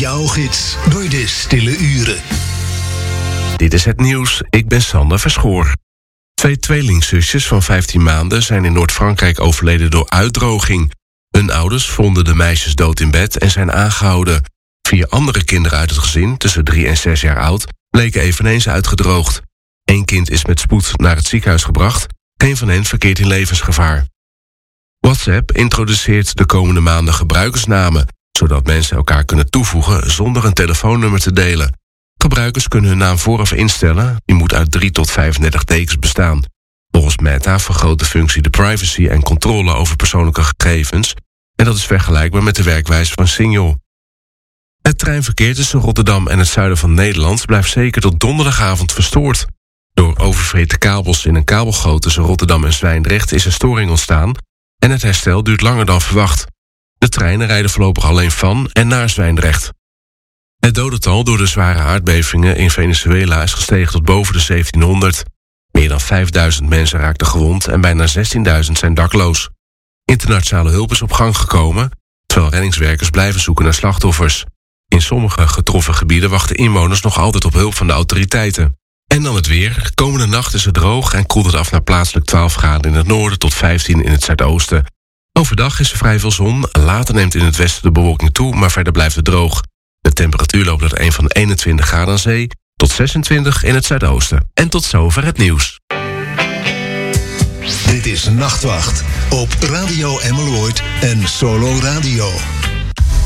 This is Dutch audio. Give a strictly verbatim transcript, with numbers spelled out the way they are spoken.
Jouw gids door de stille uren. Dit is het nieuws, ik ben Sander Verschoor. Twee tweelingzusjes van vijftien maanden zijn in Noord-Frankrijk overleden door uitdroging. Hun ouders vonden de meisjes dood in bed en zijn aangehouden. Vier andere kinderen uit het gezin, tussen drie en zes jaar oud, bleken eveneens uitgedroogd. Eén kind is met spoed naar het ziekenhuis gebracht. Geen van hen verkeert in levensgevaar. WhatsApp introduceert de komende maanden gebruikersnamen, zodat mensen elkaar kunnen toevoegen zonder een telefoonnummer te delen. Gebruikers kunnen hun naam vooraf instellen, die moet uit drie tot vijfendertig tekens bestaan. Volgens Meta vergroot de functie de privacy en controle over persoonlijke gegevens, en dat is vergelijkbaar met de werkwijze van Signal. Het treinverkeer tussen Rotterdam en het zuiden van Nederland blijft zeker tot donderdagavond verstoord. Door oververhitte kabels in een kabelgoot tussen Rotterdam en Zwijndrecht is er storing ontstaan en het herstel duurt langer dan verwacht. De treinen rijden voorlopig alleen van en naar Zwijndrecht. Het dodental door de zware aardbevingen in Venezuela is gestegen tot boven de zeventienhonderd. Meer dan vijfduizend mensen raakten gewond en bijna zestienduizend zijn dakloos. Internationale hulp is op gang gekomen, terwijl reddingswerkers blijven zoeken naar slachtoffers. In sommige getroffen gebieden wachten inwoners nog altijd op hulp van de autoriteiten. En dan het weer. Komende nacht is het droog en koelt het af naar plaatselijk twaalf graden in het noorden tot vijftien in het zuidoosten. Overdag is er vrij veel zon, later neemt in het westen de bewolking toe, maar verder blijft het droog. De temperatuur loopt uit een van eenentwintig graden aan zee tot zesentwintig in het zuidoosten. En tot zover het nieuws. Dit is Nachtwacht op Radio Emmeloord en Solo Radio.